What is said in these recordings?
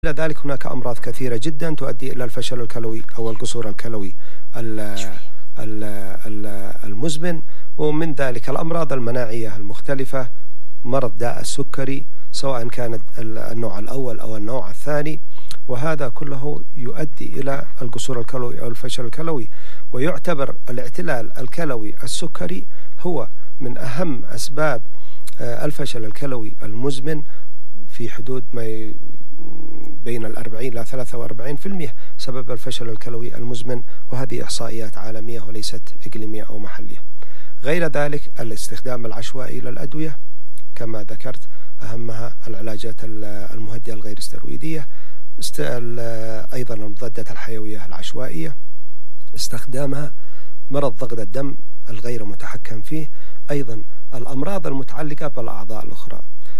إلى ذلك هناك أمراض كثيرة جدا تؤدي إلى الفشل الكلوي أو القصور الكلوي المزمن، ومن ذلك الأمراض المناعية المختلفة، مرض داء السكري سواء كانت النوع الأول أو النوع الثاني، وهذا كله يؤدي إلى القصور الكلوي أو الفشل الكلوي. ويعتبر الاعتلال الكلوي السكري هو من أهم أسباب الفشل الكلوي المزمن، في حدود ما بين 40 إلى 43% سبب الفشل الكلوي المزمن، وهذه إحصائيات عالمية وليست إقليمية أو محلية. غير ذلك الاستخدام العشوائي للأدوية كما ذكرت، أهمها العلاجات المهدئة الغير استرويدية، أيضا المضادات الحيوية العشوائية استخدامها، مرض ضغط الدم الغير متحكم فيه، أيضا الأمراض المتعلقة بالأعضاء الأخرى،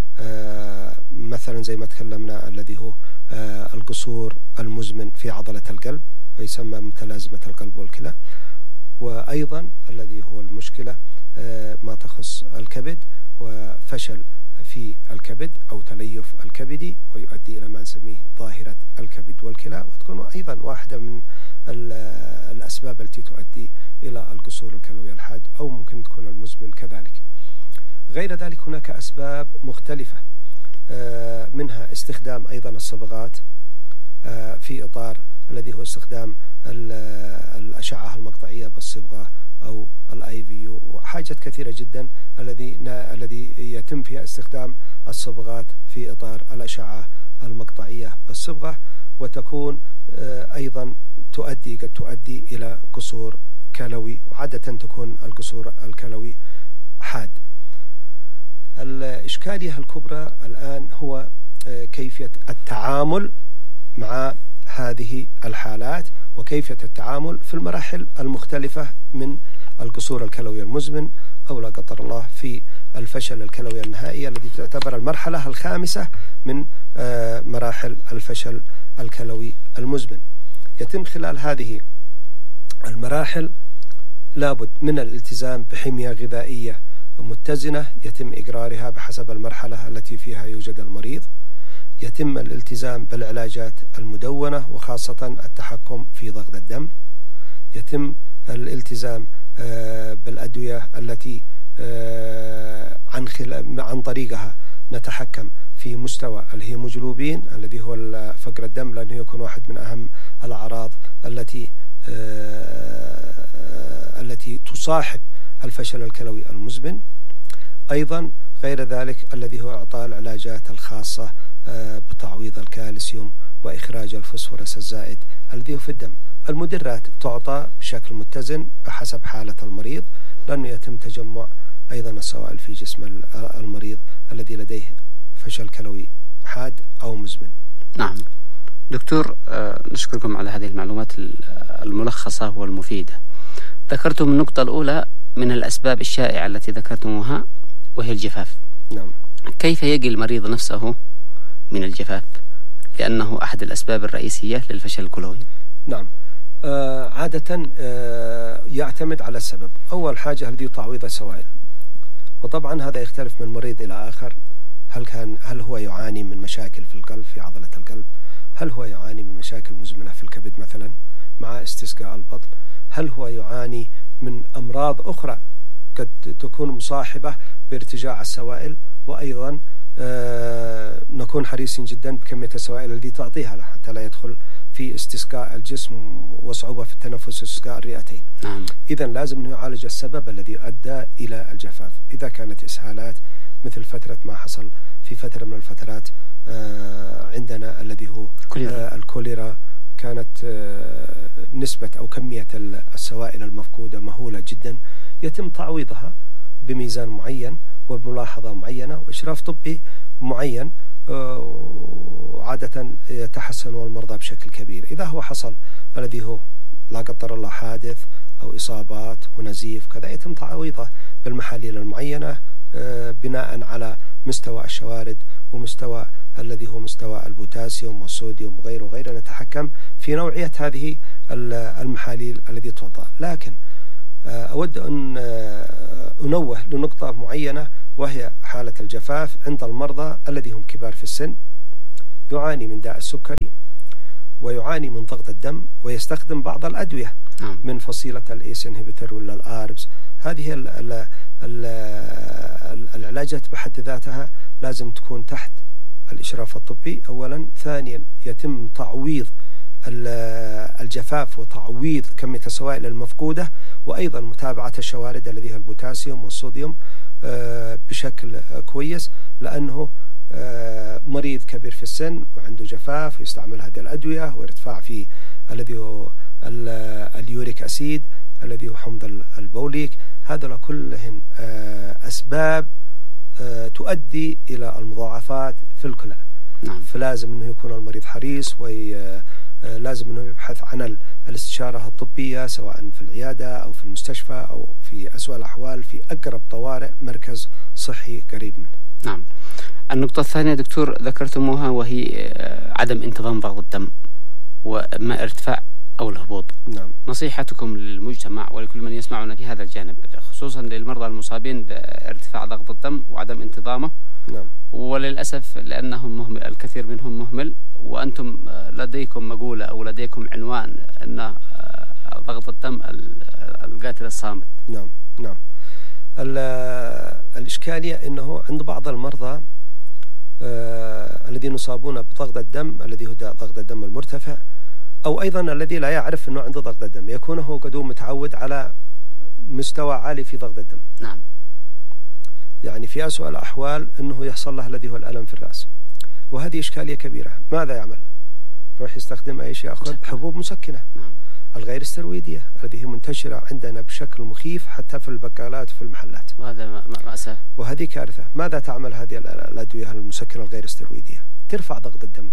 مثلا زي ما تكلمنا الذي هو القصور المزمن في عضلة القلب ويسمى متلازمة القلب والكلى، وأيضا الذي هو المشكلة ما تخص الكبد وفشل في الكبد أو تليف الكبدي، ويؤدي إلى ما نسميه ظاهرة الكبد والكلى، وتكون أيضا واحدة من الأسباب التي تؤدي إلى القصور الكلوي الحاد، أو ممكن تكون المزمن كذلك. غير ذلك هناك أسباب مختلفة، منها استخدام أيضا الصبغات في إطار الذي هو استخدام الأشعة المقطعية بالصبغة أو الIVU، وحاجات كثيرة جدا الذي يتم فيها استخدام الصبغات في إطار الأشعة المقطعية بالصبغة، وتكون أيضا قد تؤدي إلى قصور كلوي، وعادة تكون القصور الكلوي حاد. الإشكالية الكبرى الآن هو كيفية التعامل مع هذه الحالات، وكيفية التعامل في المراحل المختلفة من القصور الكلوي المزمن أو لا قدر الله في الفشل الكلوي النهائي، الذي تعتبر المرحلة الخامسة من مراحل الفشل الكلوي المزمن. يتم خلال هذه المراحل لابد من الالتزام بحمية غذائية متزنة يتم إقرارها بحسب المرحلة التي فيها يوجد المريض، يتم الالتزام بالعلاجات المدونة وخاصة التحكم في ضغط الدم، يتم الالتزام بالأدوية التي عن طريقها نتحكم في مستوى الهيموجلوبين الذي هو فقر الدم، لأنه يكون واحد من أهم الأعراض التي تصاحب الفشل الكلوي المزمن. أيضا غير ذلك الذي هو إعطاء العلاجات الخاصة بتعويض الكالسيوم وإخراج الفوسفورس الزائد الذي هو في الدم. المدرات تعطى بشكل متزن بحسب حالة المريض، لأنه يتم تجمع أيضا السوائل في جسم المريض الذي لديه فشل كلوي حاد أو مزمن. نعم دكتور، نشكركم على هذه المعلومات الملخصة والمفيدة. ذكرتم النقطة الأولى من الأسباب الشائعة التي ذكرتموها وهي الجفاف. نعم. كيف يقي المريض نفسه من الجفاف، لأنه أحد الأسباب الرئيسية للفشل الكلوي؟ نعم، عادة يعتمد على السبب. أول حاجة هذه تعويض السوائل، وطبعا هذا يختلف من مريض إلى آخر. هل هو يعاني من مشاكل في القلب في عضلة القلب؟ هل هو يعاني من مشاكل مزمنة في الكبد مثلا مع استسقاء البطن؟ هل هو يعاني من أمراض أخرى قد تكون مصاحبة بارتجاع السوائل؟ وأيضا نكون حريصين جدا بكمية السوائل التي تعطيها له حتى لا يدخل في استسقاء الجسم وصعوبة في التنفس واستسقاء الرئتين. نعم. إذا لازم يعالج السبب الذي أدى إلى الجفاف. إذا كانت إسهالات مثل فترة ما حصل في فترة من الفترات عندنا الذي هو الكوليرا، كانت نسبة أو كمية السوائل المفقودة مهولة جدا، يتم تعويضها بميزان معين وبملاحظة معينة وإشراف طبي معين، وعادة يتحسن المرضى بشكل كبير. إذا هو حصل الذي هو لا قدر الله حادث أو إصابات ونزيف كذا، يتم تعويضه بالمحاليل المعينة بناء على مستوى الشوارد ومستوى الذي هو مستوى البوتاسيوم والصوديوم وغيره، نتحكم في نوعية هذه المحاليل التي تعطى. لكن أود أن أنوه لنقطة معينة، وهي حالة الجفاف عند المرضى الذي هم كبار في السن. يعاني من داء السكري ويعاني من ضغط الدم ويستخدم بعض الأدوية من فصيلة الإيس انهبيتر ولا الآربس. هذه العلاجات بحد ذاتها لازم تكون تحت الإشراف الطبي أولا. ثانيا يتم تعويض الجفاف وتعويض كمية السوائل المفقودة، وأيضا متابعة الشوارد الذي هي البوتاسيوم والصوديوم بشكل كويس، لأنه مريض كبير في السن وعنده جفاف ويستعمل هذه الأدوية وارتفاع في الذي هو اليوريك أسيد الذي هو حمض البوليك. هذا كلهن أسباب تؤدي إلى المضاعفات في الكلى. فلازم أنه يكون المريض حريص، ولازم أنه يبحث عن الاستشارة الطبية سواء في العيادة أو في المستشفى أو في أسوأ الأحوال في أقرب طوارئ مركز صحي قريب منه. نعم. النقطة الثانية دكتور ذكرتموها وهي عدم انتظام ضغط الدم وما ارتفاع أو الهبوط. نعم. نصيحتكم للمجتمع ولكل من يسمعنا في هذا الجانب، خصوصا للمرضى المصابين بارتفاع ضغط الدم وعدم انتظامه. نعم. وللأسف لأنهم مهمل، الكثير منهم مهمل، وأنتم لديكم مقولة أو لديكم عنوان أن ضغط الدم القاتل الصامت. نعم. نعم. الإشكالية أنه عند بعض المرضى الذين يصابون بضغط الدم الذي هو ضغط الدم المرتفع، أو أيضا الذي لا يعرف أنه عنده ضغط الدم، يكون هو قد متعود على مستوى عالي في ضغط الدم. نعم. يعني في أسوأ الأحوال أنه يحصل له الذي هو الألم في الرأس، وهذه إشكالية كبيرة. ماذا يعمل؟ يروح يستخدم أي شيء، يأخذ حبوب مسكنة. نعم. الغير استرويدية التي هي منتشرة عندنا بشكل مخيف حتى في البقالات وفي المحلات، وهذا مأساة، وهذه كارثة. ماذا تعمل هذه الأدوية المسكنة الغير استرويدية؟ ترفع ضغط الدم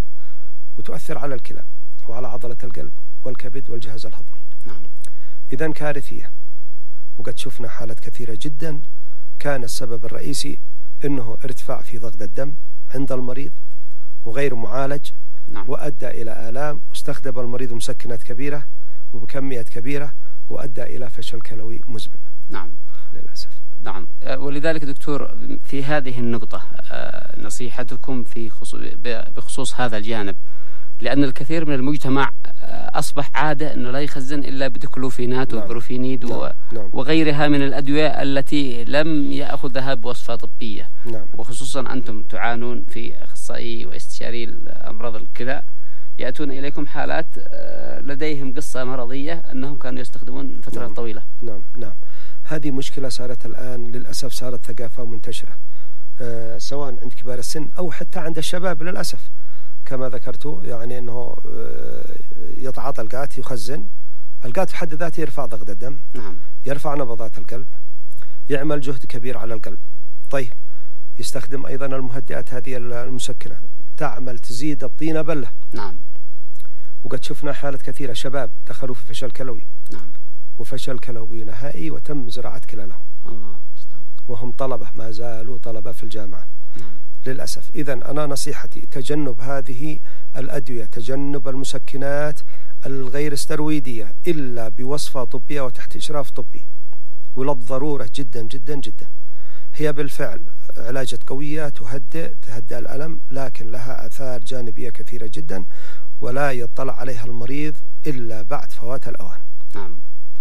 وتؤثر على الكلى وعلى عضلة القلب والكبد والجهاز الهضمي. نعم. إذن كارثية. وقد شفنا حالات كثيرة جدا كان السبب الرئيسي أنه ارتفاع في ضغط الدم عند المريض وغير معالج. نعم. وأدى إلى آلام، واستخدم المريض مسكنات كبيرة وبكميات كبيرة، وأدى إلى فشل كلوي مزمن. نعم. للأسف. نعم. ولذلك دكتور في هذه النقطة نصيحتكم بخصوص هذا الجانب، لأن الكثير من المجتمع أصبح عادة أنه لا يخزن إلا بديكلوفينات وبروفينيد وغيرها من الأدوية التي لم يأخذها بوصفة طبية. نعم. وخصوصا أنتم تعانون في أخصائي واستشاري أمراض الكلى، يأتون إليكم حالات لديهم قصة مرضية أنهم كانوا يستخدمون الفترة الطويلة. نعم. نعم. هذه مشكلة صارت الآن للأسف، صارت ثقافة منتشرة سواء عند كبار السن أو حتى عند الشباب للأسف. كما ذكرت يعني أنه يتعاطى القات، يخزن القات بحد ذاته، يرفع ضغط الدم. نعم. يرفع نبضات القلب، يعمل جهد كبير على القلب. طيب، يستخدم أيضا المهدئات هذه المسكنة، تعمل تزيد الطينة بلة. نعم. وقد شفنا حالات كثيرة شباب دخلوا في فشل كلوي. نعم. وفشل كلوي نهائي وتم زراعة كلى لهم. الله. وهم طلبة، ما زالوا طلبة في الجامعة. نعم. للأسف. إذن أنا نصيحتي تجنب هذه الأدوية، تجنب المسكنات الغير استرويدية إلا بوصفة طبية وتحت إشراف طبي، وللضرورة جدا جدا جدا. هي بالفعل علاجات قوية تهدئ الألم، لكن لها آثار جانبية كثيرة جدا ولا يطلع عليها المريض إلا بعد فوات الأوان. نعم.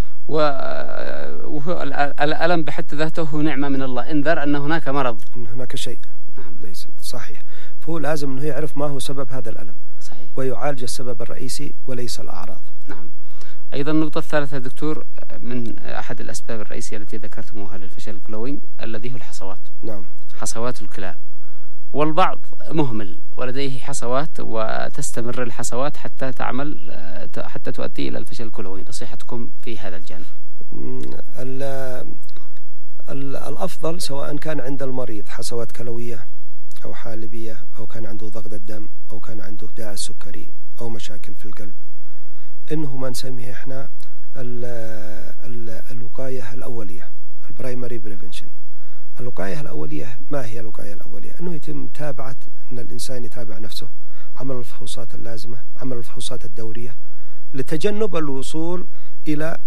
وهو الألم بحد ذاته هو نعمة من الله، انذر أن هناك مرض، أن هناك شيء. نعم. ليس صحيح. فهو لازم أنه يعرف ما هو سبب هذا الألم. صحيح. ويعالج السبب الرئيسي وليس الأعراض. نعم. أيضا النقطة الثالثة دكتور، من أحد الأسباب الرئيسية التي ذكرتموها للفشل الكلوي الذي هو الحصوات. نعم. حصوات الكلى. والبعض مهمل ولديه حصوات وتستمر الحصوات حتى تؤدي إلى الفشل الكلوي. نصيحتكم في هذا الجانب؟ الأفضل سواء كان عند المريض حصوات كلوية أو حالبية، أو كان عنده ضغط الدم، أو كان عنده داء السكري أو مشاكل في القلب، إنه ما نسميه إحنا الوقاية الأولية، البرايمري بريفنشن. الوقاية الأولية، ما هي الوقاية الأولية؟ أنه يتم متابعة، أن الإنسان يتابع نفسه، عمل الفحوصات اللازمة، عمل الفحوصات الدورية لتجنب الوصول إلى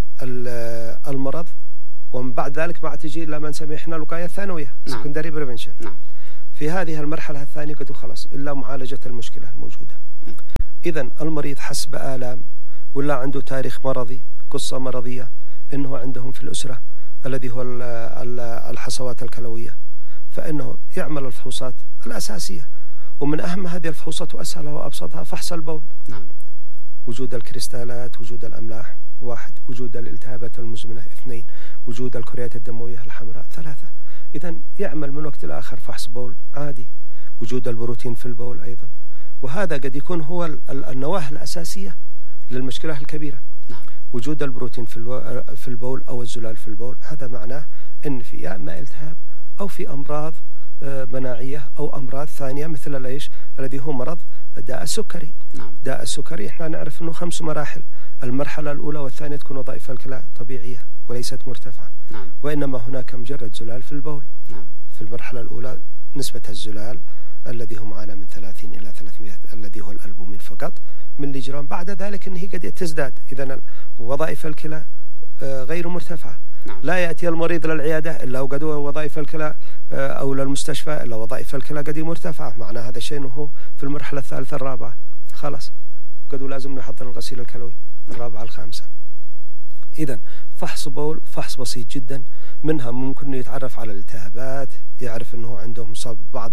المرض، ومن بعد ذلك ما تجي إلا ما نسميه إحنا الوقاية الثانوية. نعم. secondary prevention. نعم. في هذه المرحلة الثانية قد خلاص إلا معالجة المشكلة الموجودة. إذن المريض حس بآلام ولا عنده تاريخ مرضي، قصة مرضية، إنه عندهم في الأسرة الذي هو الحصوات الكلوية، فإنه يعمل الفحوصات الأساسية، ومن أهم هذه الفحوصات وأسهلها وأبسطها فحص البول. نعم. وجود الكريستالات، وجود الأملاح 1، وجود الالتهابات المزمنة 2، وجود الكريات الدموية الحمراء 3. إذن يعمل من وقت لآخر فحص بول عادي، وجود البروتين في البول أيضا، وهذا قد يكون هو النواة الأساسية للمشكلة الكبيرة. نعم. وجود البروتين في البول أو الزلال في البول، هذا معناه أن في يا إما التهاب أو في أمراض مناعية أو أمراض ثانية مثل ليش الذي هو مرض داء السكري. نعم. داء السكري احنا نعرف أنه 5 مراحل، المرحلة الأولى والثانية تكون وظائف الكلى طبيعية وليست مرتفعة. نعم. وإنما هناك مجرد زلال في البول. نعم. في المرحلة الأولى نسبة الزلال الذي هو معنا من 30 إلى 300 الذي هو الألبومين فقط مليجرام، بعد ذلك أنه قد تزداد. إذن وظائف الكلى غير مرتفعة. نعم. لا يأتي المريض للعيادة إلا وقد وظائف الكلى أو للمستشفى إلا وظائف الكلى قد مرتفعة، معنى هذا الشيء أنه في المرحلة الثالثة الرابعة خلاص قد لازم نحضر الغسيل الكلوي الرابعة الخامسة. إذن فحص بول فحص بسيط جدا، منها ممكن يتعرف على الالتهابات، يعرف أنه عندهم بعض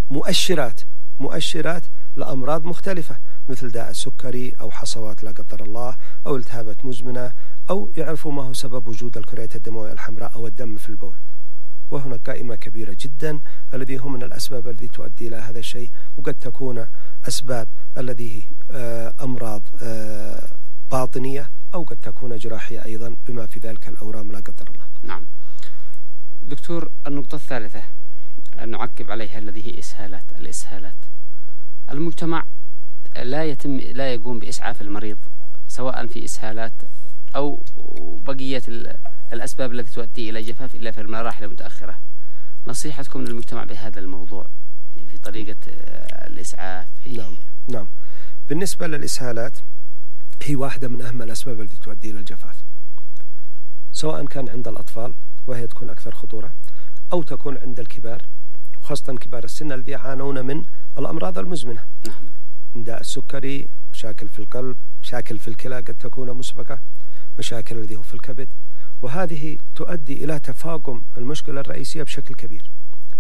مؤشرات لأمراض مختلفة مثل داء السكري أو حصوات لا قدر الله أو التهابات مزمنة، أو يعرفوا ما هو سبب وجود الكريات الدموية الحمراء أو الدم في البول. وهناك قائمة كبيرة جدا الذي هم من الأسباب التي تؤدي إلى هذا الشيء، وقد تكون أسباب الذي أمراض باطنية أو قد تكون جراحية أيضا بما في ذلك الأورام لا قدر الله. نعم دكتور، النقطة الثالثة نعقب عليها الذي هي الإسهالات. المجتمع لا يقوم بإسعاف المريض سواء في إسهالات أو بقية الأسباب التي تؤدي إلى جفاف إلا في المراحل المتأخرة. نصيحتكم للمجتمع بهذا الموضوع في طريقة الإسعاف؟ نعم. بالنسبة للإسهالات هي واحدة من أهم الأسباب التي تؤدي إلى الجفاف، سواء كان عند الأطفال وهي تكون أكثر خطورة، أو تكون عند الكبار وخاصة كبار السن الذين يعانون من الأمراض المزمنة. نعم. داء السكري، مشاكل في القلب، مشاكل في الكلى قد تكون مسبقة، مشاكل الذي هو في الكبد، وهذه تؤدي إلى تفاقم المشكلة الرئيسية بشكل كبير.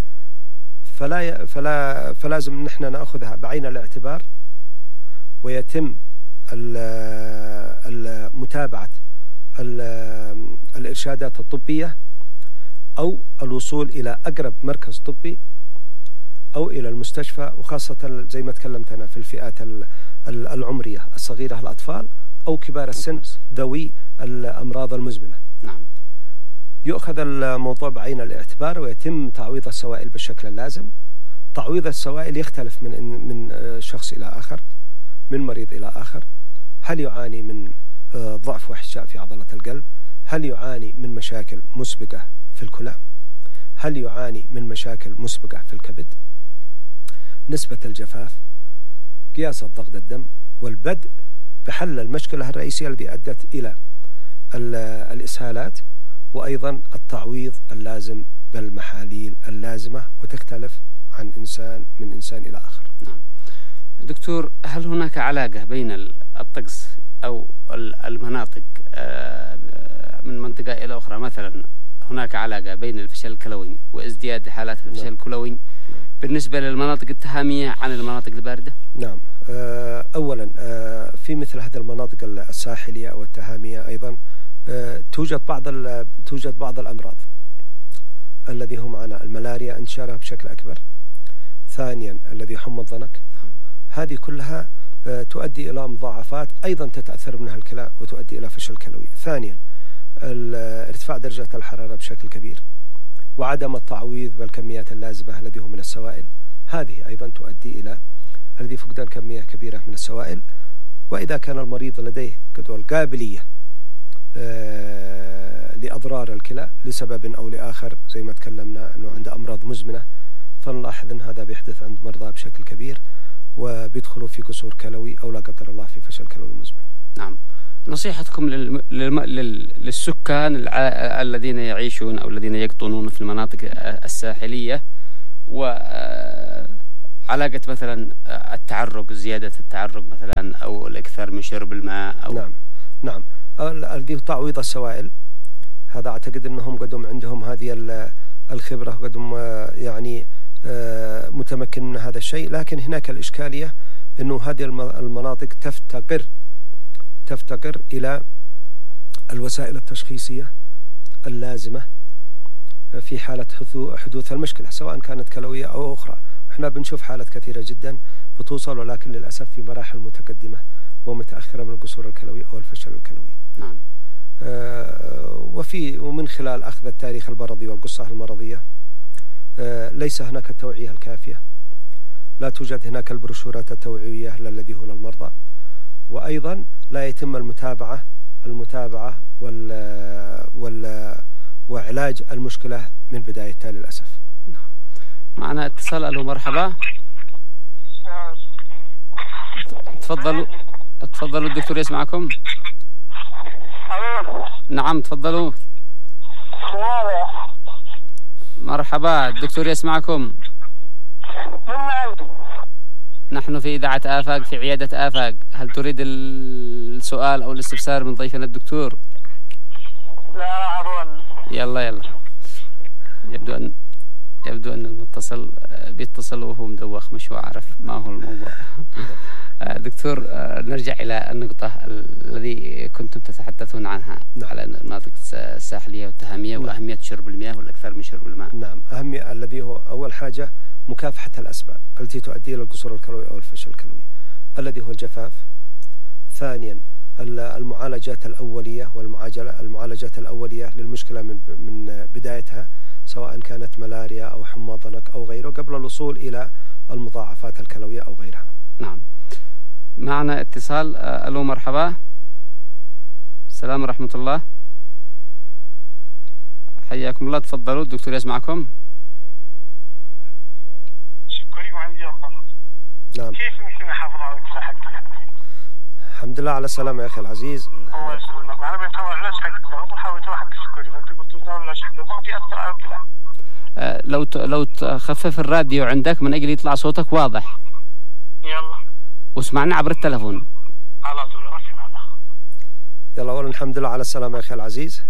فلازم نحن نأخذها بعين الاعتبار، ويتم متابعة الإرشادات الطبية أو الوصول إلى أقرب مركز طبي أو إلى المستشفى، وخاصة زي ما تكلمت أنا في الفئات العمرية الصغيرة، الأطفال أو كبار السن ذوي الأمراض المزمنة. نعم. يؤخذ الموضوع بعين الاعتبار ويتم تعويض السوائل بالشكل اللازم. تعويض السوائل يختلف من شخص إلى آخر، من مريض إلى آخر. هل يعاني من ضعف واحشاء في عضلة القلب؟ هل يعاني من مشاكل مسبقة في الكلى؟ هل يعاني من مشاكل مسبقة في الكبد؟ نسبة الجفاف، قياس ضغط الدم، والبدء بحل المشكلة الرئيسية التي أدت إلى الإسهالات، وأيضا التعويض اللازم بالمحاليل اللازمة، وتختلف عن إنسان من إنسان إلى آخر. نعم. دكتور، هل هناك علاقة بين الطقس أو المناطق من منطقة إلى أخرى؟ مثلا هناك علاقة بين الفشل الكلوي وازدياد حالات الفشل الكلوي بالنسبة للمناطق التهامية عن المناطق الباردة؟ نعم. أولا في مثل هذه المناطق الساحلية أو التهامية أيضا توجد بعض الأمراض الذي هم معنا الملاريا انتشارها بشكل أكبر. ثانيا الذي حمى الضنك. هذه كلها تؤدي إلى مضاعفات أيضا تتأثر منها الكلى وتؤدي إلى فشل كلوي. ثانيا ارتفاع درجة الحرارة بشكل كبير، وعدم التعويض بالكميات اللازمة الذي هو من السوائل، هذه أيضا تؤدي إلى الذي فقدان كمية كبيرة من السوائل. وإذا كان المريض لديه قابلية لأضرار الكلى لسبب أو لآخر، زي ما تكلمنا أنه عنده أمراض مزمنة، فنلاحظ أن هذا بيحدث عند مرضى بشكل كبير، وبيدخلوا في كسور كلوي أو لا قدر الله في فشل كلوي مزمن. نعم. نصيحتكم للسكان الذين يعيشون أو الذين يقطنون في المناطق الساحلية وعلاقة مثلا التعرق، زيادة التعرق مثلا، أو الإكثار من شرب الماء أو نعم الذي تعويض السوائل، هذا أعتقد أنهم قدم عندهم هذه الخبرة، قدم يعني متمكن من هذا الشيء. لكن هناك الإشكالية أنه هذه المناطق تفتقر إلى الوسائل التشخيصية اللازمة في حالة حدوث المشكلة، سواء كانت كلوية أو أخرى. احنا بنشوف حالات كثيرة جدا بتوصل، ولكن للأسف في مراحل متقدمة ومتأخرة من القصور الكلوي أو الفشل الكلوي. نعم. ومن خلال أخذ التاريخ المرضي والقصة المرضية ليس هناك التوعية الكافية، لا توجد هناك البروشورات التوعوية الذي هو للمرضى، وأيضا لا يتم المتابعة وعلاج المشكلة من بدايتها للأسف. معنا اتصال. ألو مرحبا. تفضلوا الدكتور يسمعكم. نعم تفضلوا. مرحبا الدكتور يسمعكم. نحن في إذاعة آفاق في عيادة آفاق. هل تريد السؤال أو الاستفسار من ضيفنا الدكتور؟ لا أظن. يلا يبدو أن المتصل بيتصل وهو مدوخ، مش عارف ما هو الموضوع. دكتور، نرجع إلى النقطة الذي كنتم تتحدثون عنها. نعم. على المناطق الساحلية والتهامية. نعم. وأهمية شرب المياه والأكثر من شرب الماء. نعم، أهمية الذي هو أول حاجة مكافحة الأسباب التي تؤدي إلى القصور الكلوي أو الفشل الكلوي الذي هو الجفاف. ثانيا المعالجات الأولية والمعالجات الأولية للمشكلة من بدايتها، سواء كانت ملاريا أو حمى ضنك أو غيره، قبل الوصول إلى المضاعفات الكلوية أو غيرها. نعم. معنا اتصال. ألو مرحبا. السلام ورحمة الله. حياكم الله. تفضلوا الدكتور يسمعكم. سكري وعندي الضغط. نعم. كيف ممكن أحافظ على الكلى حقي؟ الحمد لله على السلامة يا أخي العزيز. الله يسلمك. أنا بتابع علاج حق الضغط وحاولت حق السكري، فأنت قلت لي علاج حق الضغط يأثر على الكلى. لو تخفف الراديو عندك من أجل يطلع صوتك واضح. يلا. واسمعنا عبر التلفون. على طول. رفع الله. يلا أولا الحمد لله على السلامة يا أخي العزيز.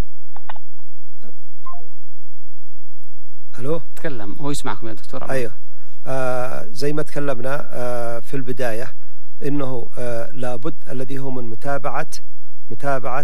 ألو. تكلم هو يسمعكم يا دكتور. أيوه. زي ما تكلمنا في البداية إنه لابد الذي هو من متابعة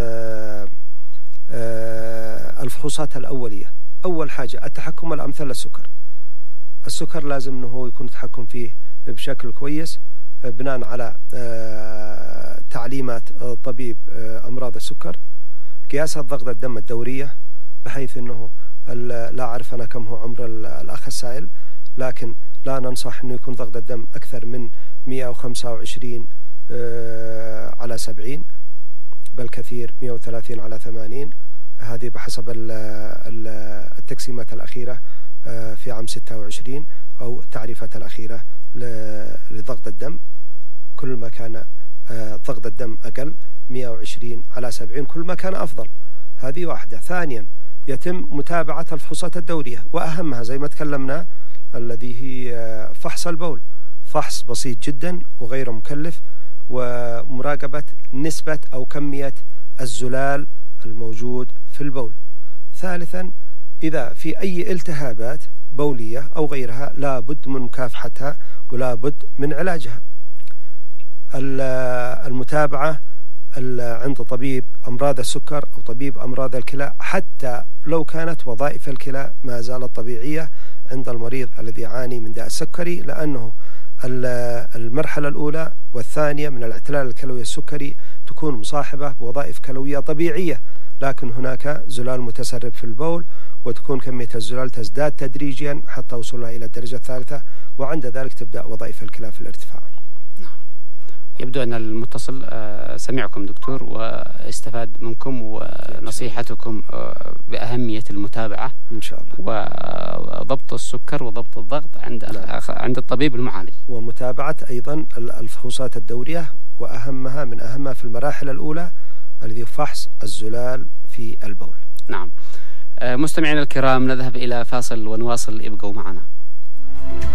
الفحوصات الأولية. أول حاجة التحكم الأمثل للسكر. السكر لازم إنه يكون التحكم فيه بشكل كويس بناء على تعليمات طبيب أمراض السكر. قياس ضغط الدم الدورية، بحيث إنه لا أعرف أنا كم هو عمر الأخ السائل، لكن لا ننصح إنه يكون ضغط الدم أكثر من 125 على 70، بل كثير 130 على 80. هذه بحسب التقسيمات الأخيرة في عام 26 أو التعريفات الأخيرة لضغط الدم. كل ما كان ضغط الدم أقل 120 على 70 كل ما كان أفضل. هذه واحدة. ثانيا يتم متابعة الفحوصات الدورية، وأهمها زي ما تكلمنا الذي هي فحص البول، فحص بسيط جدا وغير مكلف، ومراقبة نسبة أو كمية الزلال الموجود في البول. ثالثا إذا في أي التهابات بولية أو غيرها لا بد من مكافحتها ولا بد من علاجها. المتابعة عند طبيب أمراض السكر أو طبيب أمراض الكلى، حتى لو كانت وظائف الكلى ما زالت طبيعية عند المريض الذي يعاني من داء السكري، لأنه المرحلة الأولى والثانية من الاعتلال الكلوي السكري تكون مصاحبة بوظائف كلوية طبيعية، لكن هناك زلال متسرب في البول، وتكون كمية الزلال تزداد تدريجيا حتى وصولها إلى الدرجة الثالثة، وعند ذلك تبدأ وظائف الكلى في الارتفاع. يبدو أن المتصل سمعكم دكتور واستفاد منكم ونصيحتكم بأهمية المتابعة إن شاء الله، وضبط السكر وضبط الضغط عند الطبيب المعالج، ومتابعة أيضا الفحوصات الدورية، وأهمها من أهمها في المراحل الأولى الذي فحص الزلال في البول. نعم. مستمعينا الكرام، نذهب إلى فاصل ونواصل، ابقوا معنا.